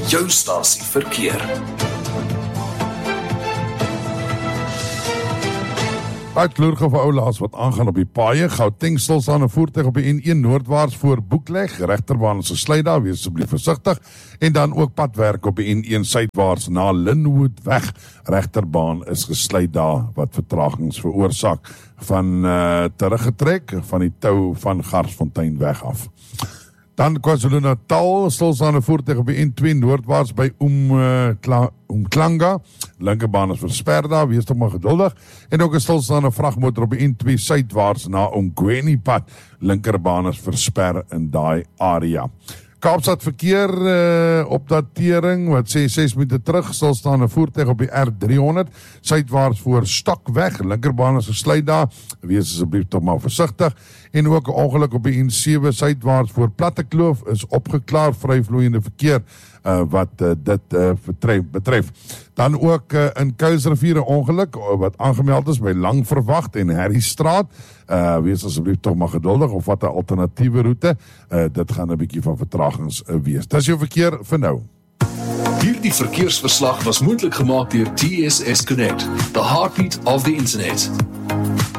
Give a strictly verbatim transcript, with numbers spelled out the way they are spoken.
jou stasie verkeer. Uitkloerige vir oulaas wat aangaan op die paaie, Gauteng stilstaande voertuig op die N een noordwaarts voor Boekleg, regterbaan is gesluit daar, wees asseblief versigtig, en dan ook padwerk op die N een suidwaarts na Linwood weg, regterbaan is gesluit daar, wat vertragings veroorsaak, van uh, teruggetrek, van die tou van Garsfontein weg af. Dan KwaZulu-Natal, stilstaande voertuig op die N twee noordwaarts by Oom, uh, Kla, Umhlanga, linkerbaan is versper daar, wees toch maar geduldig, en ook een stilstaande vrachtmotor op die N twee suidwaarts na Ongweni pad, linkerbaan is versper in daai area. Kaapstad verkeer uh, opdatering, wat sê ses minute terug, stilstaande voertuig op die R driehonderd, suidwaarts voor Stokweg, linkerbaan is gesluit daar, wees asseblief toch maar versigtig, en ook een ongeluk op die N sewe suidwaarts voor Plattekloof is opgeklaar, vryvloeiende verkeer, uh, wat uh, dit uh, betref, betref. Dan ook uh, in Kuilsrivier 'n ongeluk, uh, wat aangemeld is by Langverwacht en Harrystraat, uh, wees asseblief toch maar geduldig, of wat 'n alternatiewe route, uh, dit gaan 'n bietjie van vertragings uh, wees. Dis jou verkeer vir nou. Hierdie verkeersverslag was moontlik gemaak deur T S S Connect, the heartbeat of the internet.